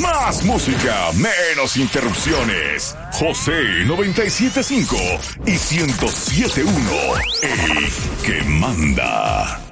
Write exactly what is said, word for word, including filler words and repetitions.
Más música, menos interrupciones. José noventa y siete punto cinco y ciento siete punto uno, el que manda.